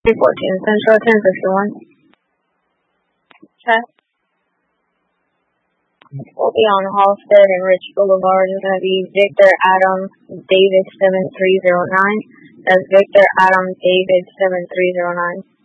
Central 1051. Okay. We'll be on Halstead and Rich Boulevard. It's going to be Victor Adam David 7309. That's Victor Adam David 7309.